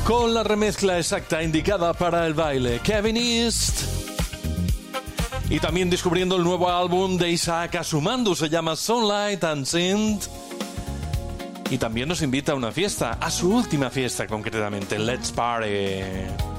con la remezcla exacta indicada para el baile, Kevin East. Y también descubriendo el nuevo álbum de Isaac Asumandu, se llama Sunlight and Synth. Y también nos invita a una fiesta, a su última fiesta concretamente, Let's Party.